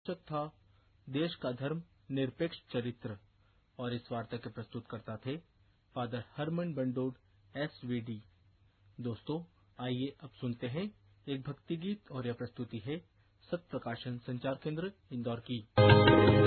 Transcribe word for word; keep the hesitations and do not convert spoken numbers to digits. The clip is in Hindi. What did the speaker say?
शीर्षक था देश का धर्म निरपेक्ष चरित्र और इस वार्ता के प्रस्तुतकर्ता थे father Harman बंडोड S V D. दोस्तों, आइए अब सुनते हैं एक भक्ति गीत और यह प्रस्तुति है सत्य प्रकाशन संचार केंद्र इंदौर की।